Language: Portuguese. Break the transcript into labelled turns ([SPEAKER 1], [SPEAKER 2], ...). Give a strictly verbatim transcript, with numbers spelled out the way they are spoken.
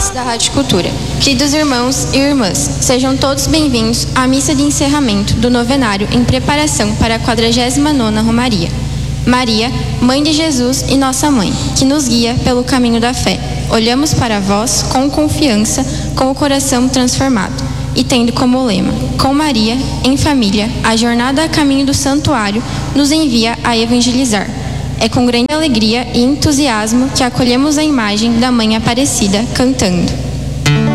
[SPEAKER 1] ouvintes da Rádio Cultura, queridos irmãos e irmãs, sejam todos bem-vindos à missa de encerramento do novenário em preparação para a quadragésima nona Romaria. Maria, Mãe de Jesus e Nossa Mãe, que nos guia pelo caminho da fé, olhamos para vós com confiança, com o coração transformado, e tendo como lema, com Maria, em família, a jornada a caminho do santuário nos envia a evangelizar. É com grande alegria e entusiasmo que acolhemos a imagem da Mãe Aparecida cantando.